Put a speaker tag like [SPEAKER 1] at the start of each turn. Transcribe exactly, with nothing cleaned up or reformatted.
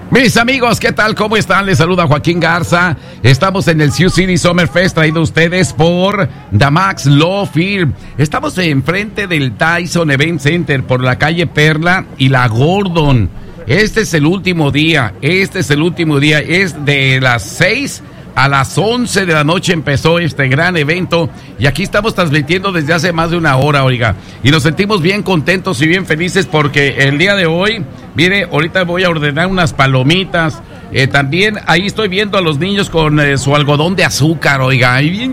[SPEAKER 1] Mis amigos, ¿qué tal? ¿Cómo están? Les saluda Joaquín Garza. Estamos en el Sioux City Summer Fest, traído a ustedes por Damax Law Firm. Estamos enfrente del Tyson Event Center, por la calle Perla y la Gordon. Este es el último día, este es el último día, es de las seis a las once de la noche empezó este gran evento y aquí estamos transmitiendo desde hace más de una hora, oiga, y nos sentimos bien contentos y bien felices porque el día de hoy, mire, ahorita voy a ordenar unas palomitas, eh, también ahí estoy viendo a los niños con eh, su algodón de azúcar, oiga, y bien